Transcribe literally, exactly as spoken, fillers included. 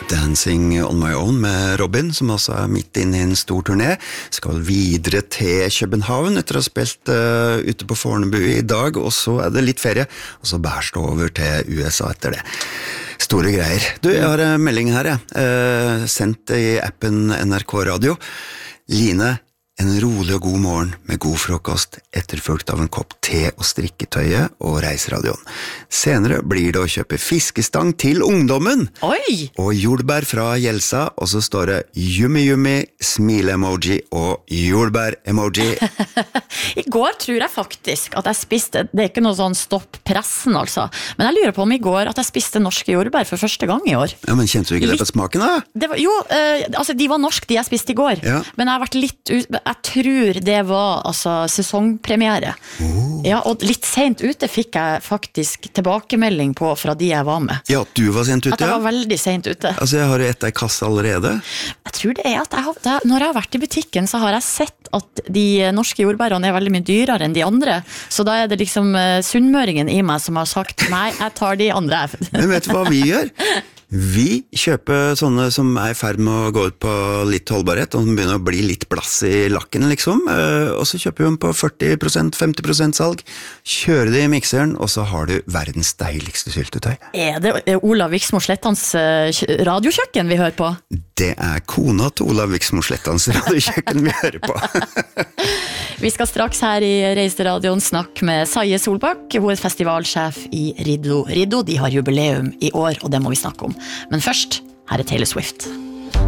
Dancing on my own med Robin, som også er midt inne i en stor turné, skal videre til København etter å ha spilt uh, ute på Fornebu i dag, og så er det litt ferie, og så bærst over til U S A etter det. Store greier. Du, jeg har en melding her, jeg. Uh, sendt i appen N R K Radio. Line, en rolig og god morgen med god frokost, etterfølgt av en kopp te og strikketøye og reiseradioen. Senere blir det å kjøpe fiskestang til ungdommen. Oi! Og jordbær fra Jelsa, og så står det yummy-yummy, smile-emoji og jordbær-emoji. I går tror jeg faktisk at jeg spiste, det er ikke noe sånn stopp pressen altså, men jeg lurer på om i går at jeg spiste norske jordbær for første gang i år. Ja, men kjente du ikke litt... det på smaken da? Det var, jo, uh, altså de var norsk de jeg spiste i går, ja. Men jeg har vært litt ut... Jeg tror det var altså, sesongpremiere. Oh. Ja, og litt sent ute fikk jeg faktisk tilbakemelding på fra de jeg var med. Ja, du var sent ute, ja? At jeg var veldig sent ute. Altså, jeg har etter kasse allerede. Jeg tror det er at jeg har, når jeg har vært i butikken, så har jeg sett at de norske jordbærene er veldig mye dyrere enn de andre. Så da er det liksom uh, sunnmøringen i meg som har sagt, nei, jeg tar de andre. Men vet du hva vi gjør? Vi kjøper sånne som er i ferd med å gå ut på litt holdbarhet, og som begynner å bli litt blass i lakken, liksom. Og så kjøper vi dem på førti prosent, femti prosent salg, kjører det i mikseren, og så har du verdens deiligste syltetøy. Er det Olav Viksmo Slettans radiokjøkken vi hører på? Det er kona til Olav Viksmo Slettans radiokjøkken vi hører på. Vi skal straks her i Reiseradioen snakke med Saie Solbakk, hun er festivalsjef i Riddo. Riddo, de har jubileum i år, og det må vi snakke om. Men først, her er Taylor Swift.